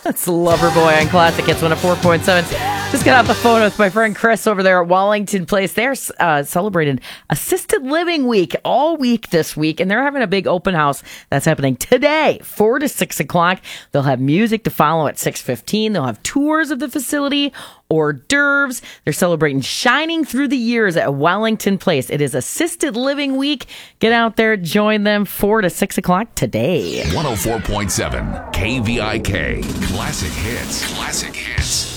That's Loverboy on Classic Hits 104.7. Just got off the phone with my friend Chris over there at Wallington Place. They're celebrating Assisted Living Week all week this week, and they're having a big open house that's happening today, 4 to 6 o'clock. They'll have music to follow at 6:15. They'll have tours of the facility, hors d'oeuvres. They're celebrating Shining Through the Years at Wellington Place. It is Assisted Living Week. Get out there, join them 4 to 6 o'clock today. 104.7 KVIK. Classic Hits. Classic Hits.